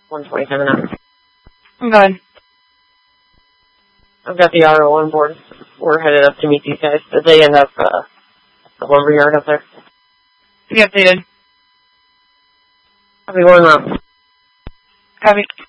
127 now. I'm going. I've got the RO on board. We're headed up to meet these guys. Did they end up, the lumberyard up there? Yep, they did. I'll be going up. Copy.